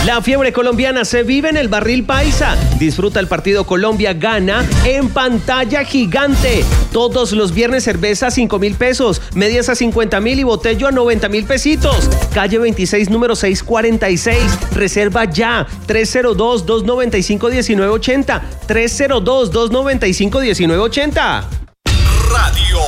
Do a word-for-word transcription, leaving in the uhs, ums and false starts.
La fiebre colombiana se vive en el Barril Paisa. Disfruta el partido Colombia-Gana en pantalla gigante. Todos los viernes cerveza a cinco mil pesos, medias a cincuenta mil y botello a noventa mil pesitos. Calle veintiséis, número seiscientos cuarenta y seis. Reserva ya. tres cero dos, dos nueve cinco, uno nueve ocho cero. tres cero dos, dos nueve cinco, uno nueve ocho cero. Radio